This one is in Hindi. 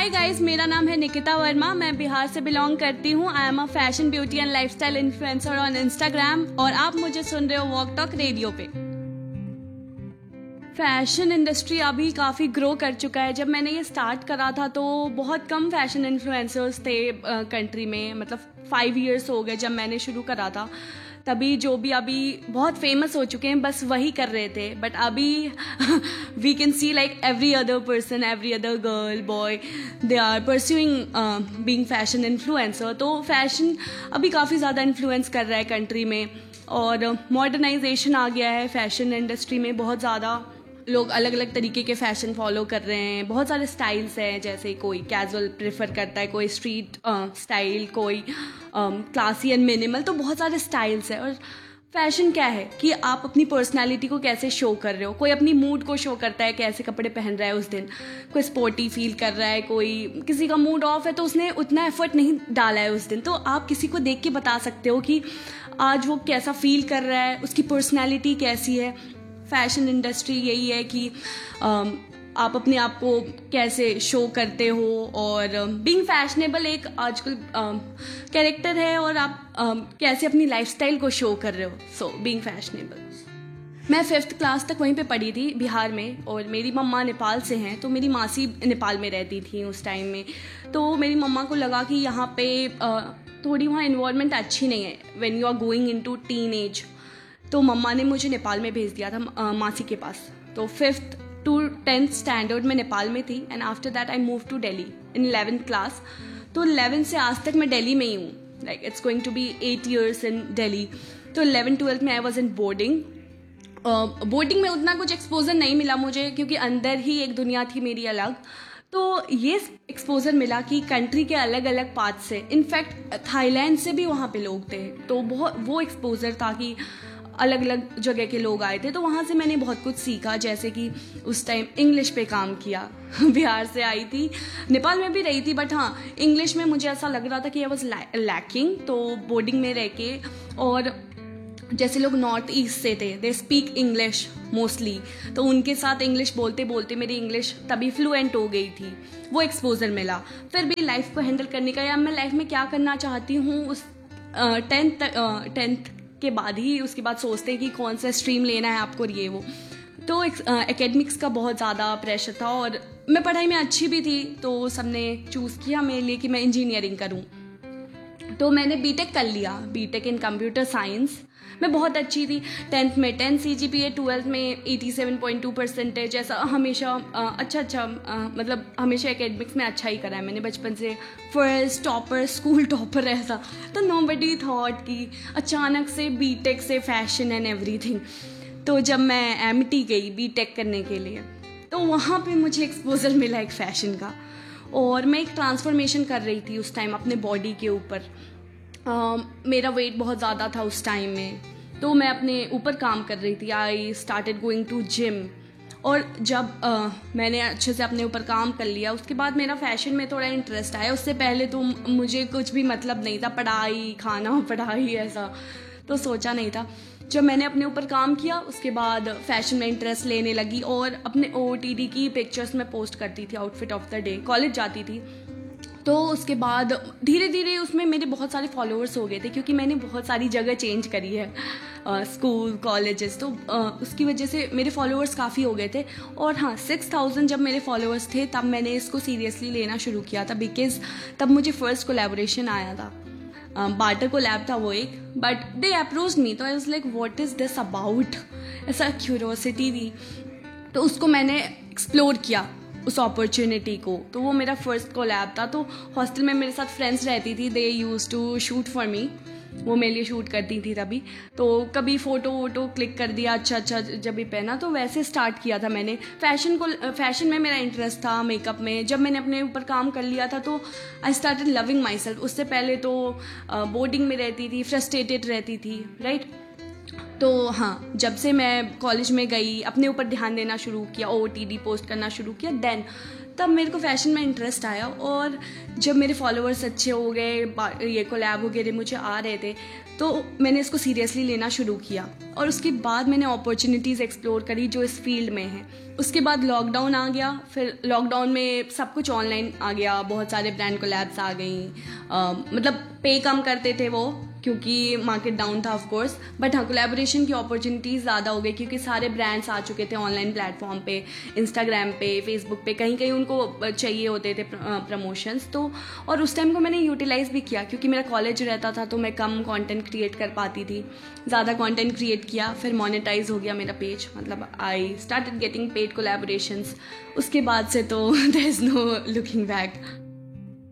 हाय गाइस, मेरा नाम है निकिता वर्मा। मैं बिहार से बिलोंग करती हूँ। I am a fashion beauty and lifestyle influencer on Instagram और आप मुझे सुन रहे हो वॉक टॉक रेडियो पे। फैशन इंडस्ट्री अभी काफ़ी ग्रो कर चुका है। जब मैंने ये स्टार्ट करा था तो बहुत कम फैशन इन्फ्लुएंसर्स थे कंट्री में। मतलब 5 इयर्स हो गए जब मैंने शुरू करा था। तभी जो भी अभी बहुत फेमस हो चुके हैं बस वही कर रहे थे। बट अभी we can see like every other person, every other girl boy, they are pursuing being fashion influencer. तो फैशन अभी काफ़ी ज़्यादा इन्फ्लुएंस कर रहा है कंट्री में और मॉडर्नाइजेशन आ गया है फैशन इंडस्ट्री में। बहुत ज़्यादा लोग अलग अलग तरीके के फ़ैशन फॉलो कर रहे हैं। बहुत सारे स्टाइल्स हैं, जैसे कोई कैजुअल प्रेफर करता है, कोई स्ट्रीट स्टाइल, कोई क्लासी एंड मिनिमल। तो बहुत सारे स्टाइल्स हैं। और फैशन क्या है कि आप अपनी पर्सनालिटी को कैसे शो कर रहे हो। कोई अपनी मूड को शो करता है, कैसे कपड़े पहन रहा है उस दिन। कोई स्पोर्टी फील कर रहा है, कोई किसी का मूड ऑफ है तो उसने उतना एफर्ट नहीं डाला है उस दिन। तो आप किसी को देख के बता सकते हो कि आज वो कैसा फील कर रहा है, उसकी पर्सनैलिटी कैसी है। फैशन इंडस्ट्री यही है कि आप अपने आप को कैसे शो करते हो और बीइंग फैशनेबल एक आजकल कैरेक्टर है और आप कैसे अपनी लाइफस्टाइल को शो कर रहे हो। So being fashionable. मैं 5th क्लास तक वहीं पे पढ़ी थी बिहार में और मेरी मम्मा नेपाल से हैं। तो मेरी मासी नेपाल में रहती थी उस टाइम में। तो मेरी मम्मा को लगा कि यहाँ पे थोड़ी वहाँ इन्वायरमेंट अच्छी नहीं है when you are going into teen age. तो मम्मा ने मुझे नेपाल में भेज दिया था मासी के पास। तो 5th to 10th स्टैंडर्ड में नेपाल में थी and after that I move to Delhi in 11th class. तो 11th से आज तक मैं दिल्ली में ही हूँ। Like it's going to be 8 years इन दिल्ली। तो 11th-12th में I was in boarding. Boarding में उतना कुछ एक्सपोजर नहीं मिला मुझे क्योंकि अंदर ही एक दुनिया थी मेरी अलग। तो ये एक्सपोजर मिला कि कंट्री के अलग अलग पार्ट से, इनफैक्ट थाईलैंड से भी वहाँ पे लोग थे। तो बहुत वो एक्सपोजर था कि अलग अलग जगह के लोग आए थे। तो वहाँ से मैंने बहुत कुछ सीखा, जैसे कि उस टाइम इंग्लिश पे काम किया। बिहार से आई थी, नेपाल में भी रही थी, बट हाँ इंग्लिश में मुझे ऐसा लग रहा था कि आई वॉज लैकिंग। तो बोर्डिंग में रह के और जैसे लोग नॉर्थ ईस्ट से थे, दे स्पीक इंग्लिश मोस्टली। तो उनके साथ इंग्लिश बोलते बोलते मेरी इंग्लिश तभी फ्लुएंट हो गई थी। वो एक्सपोजर मिला। फिर भी लाइफ को हैंडल करने का या मैं लाइफ में क्या करना चाहती हूँ उस 10th के बाद ही, उसके बाद सोचते हैं कि कौन सा स्ट्रीम लेना है आपको, ये वो। तो एकेडमिक्स का बहुत ज़्यादा प्रेशर था और मैं पढ़ाई में अच्छी भी थी। तो सबने चूज़ किया मेरे लिए कि मैं इंजीनियरिंग करूं। तो मैंने बीटेक कर लिया, बीटेक इन कंप्यूटर साइंस। मैं बहुत अच्छी थी 10th में 10 CGPA, 12th में 87.2% जैसा हमेशा अच्छा मतलब हमेशा एकेडमिक्स में अच्छा ही करा है मैंने बचपन से। फर्स्ट टॉपर, स्कूल टॉपर ऐसा। तो नोबडी थॉट कि अचानक से बीटेक से फैशन एंड एवरीथिंग। तो जब मैं एमटी गई बीटेक करने के लिए तो वहाँ पे मुझे एक्सपोजर मिला एक फैशन का और मैं एक ट्रांसफॉर्मेशन कर रही थी उस टाइम अपने बॉडी के ऊपर। मेरा वेट बहुत ज़्यादा था उस टाइम में। तो मैं अपने ऊपर काम कर रही थी। I started going to gym. और जब मैंने अच्छे से अपने ऊपर काम कर लिया उसके बाद मेरा फैशन में थोड़ा इंटरेस्ट आया। उससे पहले तो मुझे कुछ भी मतलब नहीं था, पढ़ाई खाना पढ़ाई ऐसा तो सोचा नहीं था। जब मैंने अपने ऊपर काम किया उसके बाद फैशन में इंटरेस्ट लेने लगी और अपने OOTD की पिक्चर्स में पोस्ट करती थी, outfit of the day. College जाती थी तो उसके बाद धीरे धीरे उसमें मेरे बहुत सारे फॉलोअर्स हो गए थे क्योंकि मैंने बहुत सारी जगह चेंज करी है, स्कूल कॉलेजेस। तो उसकी वजह से मेरे फॉलोअर्स काफ़ी हो गए थे। और हाँ 6000 जब मेरे फॉलोअर्स थे तब मैंने इसको सीरियसली लेना शुरू किया था बिकॉज तब मुझे फर्स्ट कोलैबोरेशन आया था। बार्टर कोलैब था वो एक, बट दे अप्रोच्ड मी। तो I was like what is this about, ऐसा क्यूरियोसिटी थी। तो उसको मैंने एक्सप्लोर किया उस अपॉर्चुनिटी को। तो वो मेरा फर्स्ट कोलैब था। तो हॉस्टल में मेरे साथ फ्रेंड्स रहती थी, they used to shoot for me. वो मेरे लिए शूट करती थी तभी। तो कभी फ़ोटो वोटो क्लिक कर दिया, अच्छा जब भी पहना। तो वैसे स्टार्ट किया था मैंने फैशन में मेरा इंटरेस्ट था, मेकअप में। जब मैंने अपने ऊपर काम कर लिया था तो I started loving my self. उससे पहले तो बोर्डिंग में रहती थी, फ्रस्ट्रेटेड रहती थी, राइट। तो हाँ जब से मैं कॉलेज में गई अपने ऊपर ध्यान देना शुरू किया, OOTD पोस्ट करना शुरू किया, देन तब मेरे को फैशन में इंटरेस्ट आया, और जब मेरे फॉलोअर्स अच्छे हो गए, ये कोलैब वगैरह मुझे आ रहे थे, तो मैंने इसको सीरियसली लेना शुरू किया। और उसके बाद मैंने अपॉर्चुनिटीज़ एक्सप्लोर करी जो इस फील्ड में है। उसके बाद लॉकडाउन आ गया, फिर लॉकडाउन में सब कुछ ऑनलाइन आ गया, बहुत सारे ब्रांड कोलैब्स आ गई। मतलब पे कम करते थे वो, क्योंकि मार्केट डाउन था ऑफ कोर्स, बट हाँ कोलैबोरेशन की अपॉर्चुनिटीज़ ज़्यादा हो गई, क्योंकि सारे ब्रांड्स आ चुके थे ऑनलाइन प्लेटफॉर्म पे, इंस्टाग्राम पे, फेसबुक पे, कहीं कहीं उनको चाहिए होते थे प्रमोशंस। तो और उस टाइम को मैंने यूटिलाइज़ भी किया, क्योंकि मेरा कॉलेज रहता था तो मैं कम कंटेंट क्रिएट कर पाती थी। ज़्यादा कंटेंट क्रिएट किया, फिर मोनेटाइज हो गया मेरा पेज, मतलब I started getting paid collaborations. उसके बाद से तो there is no looking back.